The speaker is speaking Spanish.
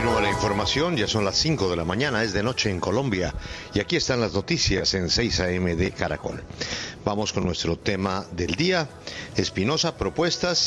Continúa la información, ya son las 5 de la mañana, es de noche en Colombia y aquí están las noticias en 6 AM de Caracol. Vamos con nuestro tema del día. Espinosa, propuestas